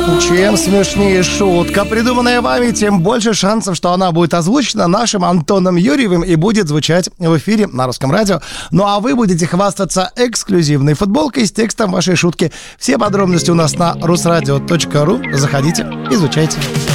Чем смешнее шутка, придуманная вами, тем больше шансов, что она будет озвучена нашим Антоном Юрьевым и будет звучать в эфире на Русском радио. Ну а вы будете хвастаться эксклюзивной футболкой с текстом вашей шутки. Все подробности у нас на rusradio.ru. Заходите, изучайте.